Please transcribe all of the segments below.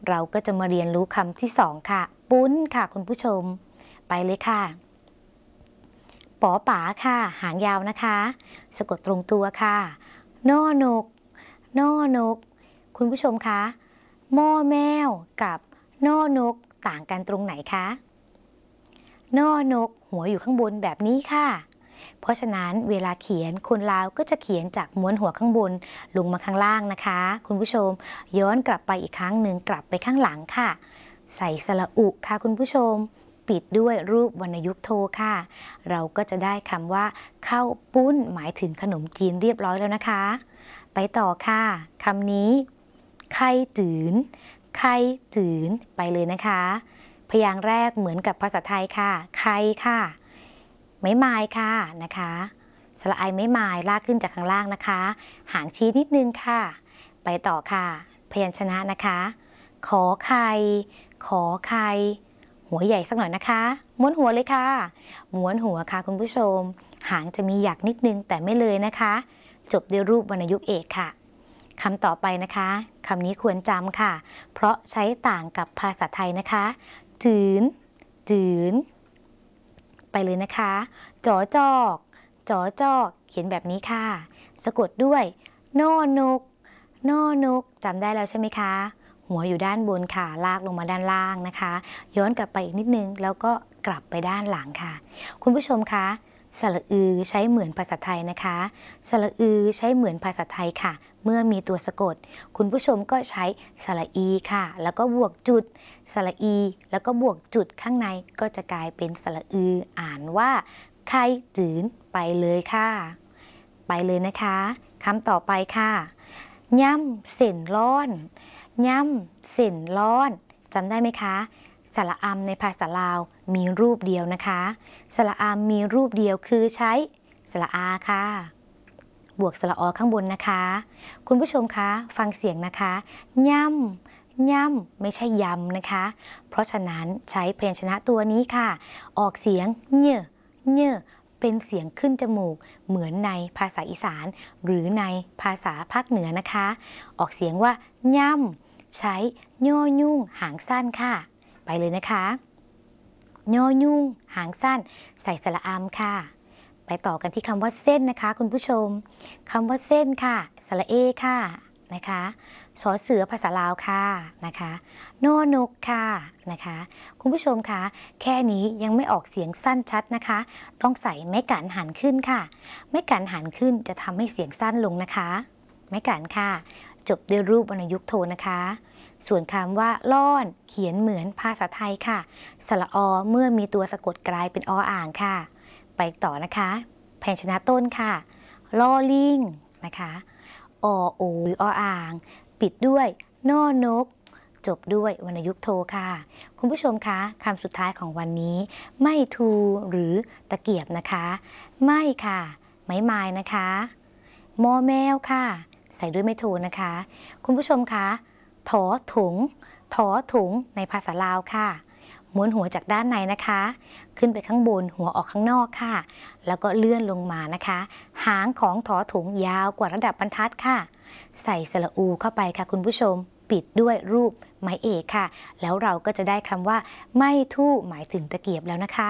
เราก็จะมาเรียนรู้คำที่2ค่ะปุ้นค่ะคุณผู้ชมไปเลยค่ะปอป๋าค่ะหางยาวนะคะสะกดตรงตัวค่ะนอนกนอนกคุณผู้ชมคะมอแมวกับนอนกต่างกันตรงไหนคะนอนกหัวอยู่ข้างบนแบบนี้ค่ะเพราะฉะนั้นเวลาเขียนคนลาวก็จะเขียนจากม้วนหัวข้างบนลงมาข้างล่างนะคะคุณผู้ชมย้อนกลับไปอีกครั้งหนึ่งกลับไปข้างหลังค่ะใส่สระอุค่ะคุณผู้ชมปิดด้วยรูปวรรณยุกต์โทค่ะเราก็จะได้คำว่าข้าวปุ้นหมายถึงขนมจีนเรียบร้อยแล้วนะคะไปต่อค่ะคำนี้ไข่จืนไข่จืนไปเลยนะคะพยางค์แรกเหมือนกับภาษาไทยค่ะไข่ค่ะไม้ไม้ค่ะนะคะสระไอไม้ไม้ลากขึ้นจากข้างล่างนะคะหางชี้นิดนึงค่ะไปต่อค่ะพยัญชนะนะคะขอไข่ขอไข่หัวใหญ่สักหน่อยนะคะม้วนหัวเลยค่ะม้วนหัวค่ะคุณผู้ชมหางจะมีหยักนิดนึงแต่ไม่เลยนะคะจบด้วยรูปวรรณยุกต์เอกค่ะคำต่อไปนะคะคำนี้ควรจำค่ะเพราะใช้ต่างกับภาษาไทยนะคะจืนจืนไปเลยนะคะจอจอกจอจอกเขียนแบบนี้ค่ะสะกดด้วยนอนกนอนกจำได้แล้วใช่ไหมคะหัวอยู่ด้านบนค่ะลากลงมาด้านล่างนะคะย้อนกลับไปอีกนิดนึงแล้วก็กลับไปด้านหลังค่ะคุณผู้ชมคะสระอือใช้เหมือนภาษาไทยนะคะสระอือใช้เหมือนภาษาไทยค่ะเมื่อมีตัวสะกดคุณผู้ชมก็ใช้สระอีค่ะแล้วก็บวกจุดสระอีแล้วก็บวกจุดข้างในก็จะกลายเป็นสระอืออ่านว่าไข่จืนไปเลยค่ะไปเลยนะคะคำต่อไปค่ะย่ำเส้นร้อนย่ำเส้นร้อนจำได้ไหมคะสระอำในภาษาลาวมีรูปเดียวนะคะสระอำมีรูปเดียวคือใช้สระอาค่ะบวกสระอข้างบนนะคะคุณผู้ชมคะฟังเสียงนะคะย่ำย่ำไม่ใช่ยำนะคะเพราะฉะนั้นใช้พยัญชนะตัวนี้ค่ะออกเสียงเน่เน่เป็นเสียงขึ้นจมูกเหมือนในภาษาอีสานหรือในภาษาภาคเหนือนะคะออกเสียงว่าย่ำใช้ย่อยุ่งหางสั้นค่ะไปเลยนะคะย่อยุ่งหางสั้นใส่สระอำค่ะไปต่อกันที่คำว่าเส้นนะคะคุณผู้ชมคำว่าเส้นค่ะสระเอค่ะนะคะสอเสือภาษาลาวค่ะนะคะนอนกค่ะนะคะคุณผู้ชมคะแค่นี้ยังไม่ออกเสียงสั้นชัดนะคะต้องใส่ไม้กันหันขึ้นค่ะไม้กันหันขึ้นจะทำให้เสียงสั้นลงนะคะไม้กันค่ะจบด้วยรูปวรรณยุกต์โทนะคะส่วนคำว่าล่อนเขียนเหมือนภาษาไทยค่ะสระอเมื่อมีตัวสะกดกลายเป็นออ่างค่ะไปต่อนะคะพยัญชนะต้นค่ะลอลิงนะคะอโอหรือออ่างปิดด้วยนอนกจบด้วยวรรณยุกต์โทค่ะคุณผู้ชมคะคำสุดท้ายของวันนี้ไม่ทูหรือตะเกียบนะคะไม่ค่ะไม้ไม้นะคะมอแมวค่ะใส่ด้วยไม่โทนะคะคุณผู้ชมคะถอถุงถอถุงในภาษาลาวค่ะม้วนหัวจากด้านในนะคะขึ้นไปข้างบนหัวออกข้างนอกค่ะแล้วก็เลื่อนลงมานะคะหางของถอถุงยาวกว่าระดับบรรทัดค่ะใส่สระอูเข้าไปค่ะคุณผู้ชมปิดด้วยรูปไม้เอกค่ะแล้วเราก็จะได้คำว่าไม่ทู่หมายถึงตะเกียบแล้วนะคะ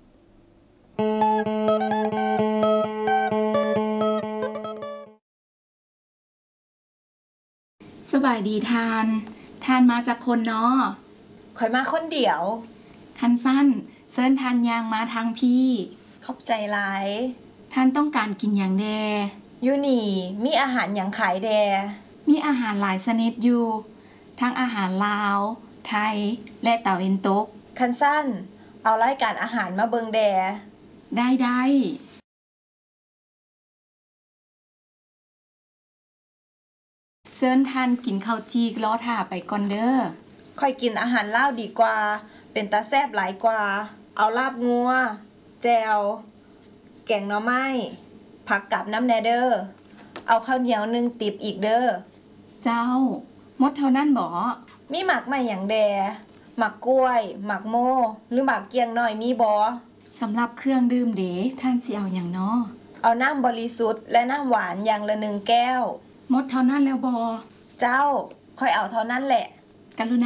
สบายดีทานมาจากคนเนาะข่อยมาคนเดียวคันสั้นเซิ้นทานยางมาทางพี่ขอบใจหลายท่านต้องการกินอย่างแดอยู่นี่มีอาหารอย่างขายแดมีอาหารหลายชนิดอยู่ทั้งอาหารลาวไทยและตะวันตกคันสั้นเอารายการอาหารมาเบิงแดได้เซิ้นท่านกินข้าวจีกล้อถ่าไปก่อนเด้อค่อยกินอาหารลาวดีกว่าเป็นตาแซ่บหลายกว่าเอาลาบงัวแจวแกงหน่อไม้ผักกับน้ำแหน่เด้อเอาข้าวเหนียว1ติบอีกเด้อเจ้าหมดเท่านั้นบ่มีหมักใหม่อย่างแดหมักกล้วยหมักโมหรือหมักเกียงน้อยมีบ่สำหรับเครื่องดื่มเด้ท่านสิเอาอย่างน้อเอาน้ำบริสุทธิ์และน้ำหวานอย่างละ1แก้วหมดเท่านั้นแล้วบ่เจ้าค่อยเอาเท่านั้นแหละกรุณา